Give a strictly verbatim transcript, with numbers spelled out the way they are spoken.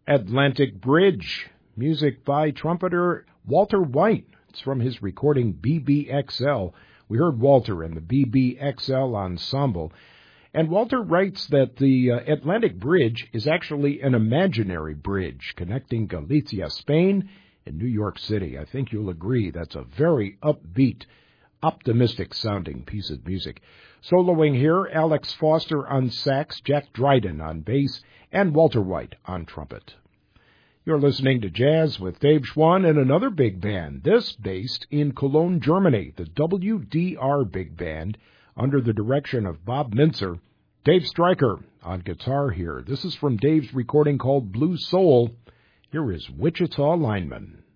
Atlantic Bridge, music by trumpeter Walter White. It's from his recording B B X L. We heard Walter and the B B X L Ensemble. And Walter writes that the uh, Atlantic Bridge is actually an imaginary bridge connecting Galicia, Spain, and New York City. I think you'll agree that's a very upbeat, optimistic-sounding piece of music. Soloing here, Alex Foster on sax, Jack Dryden on bass, and Walter White on trumpet. You're listening to Jazz with Dave Schwann and another big band, this based in Cologne, Germany, the W D R Big Band, under the direction of Bob Mintzer. Dave Stryker on guitar here. This is from Dave's recording called Blue Soul. Here is Wichita Lineman.